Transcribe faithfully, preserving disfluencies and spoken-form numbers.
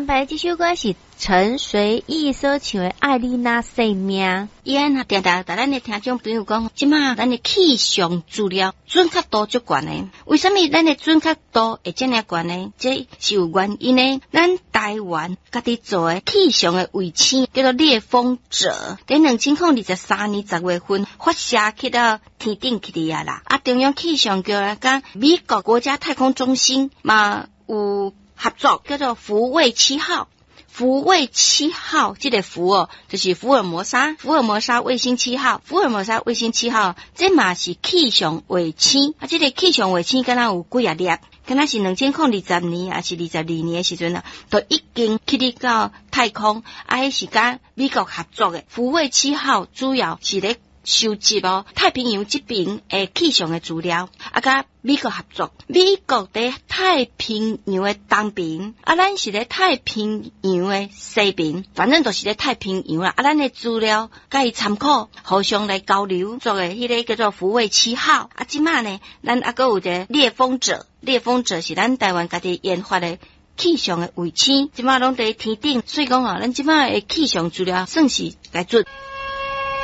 安排这首歌是陈随意所唱的《爱你那生命》。 伊安啊，定定，但咱的听众朋友讲，即马咱的气象资料准确度足悬的。为什么咱的准确度会这么悬呢？这是有原因的。咱台湾家己做的气象的卫星叫做烈风者，在两千零二十三年十月份发射去到天顶去的啊啦。啊，中央气象局啊，甲美国国家太空中心嘛有合作，叫做福卫七号。福卫七号，这个福哦，就是福尔摩沙，福尔摩沙卫星七号，福尔摩沙卫星七号，这嘛是气象卫星啊。这个气象卫星敢若有几啊粒，敢若是两千零二十年还是二十二年的时阵啊，都已经去哩到太空，啊，迄是甲美国合作的。福卫七号主要是咧收集哦太平洋这边诶气象的资料，啊，甲美国合作。美国伫太平洋的东边，啊，咱是咧太平洋的西边，反正都是咧太平洋啦。啊，咱的资料甲伊参考，互相来交流，做诶迄个叫做福卫七号。啊，即马呢，咱还阁有一个烈风者，烈风者是咱台湾家己研发的气象的卫星，即马拢伫天顶，所以讲啊，咱即马的气象资料算是该准。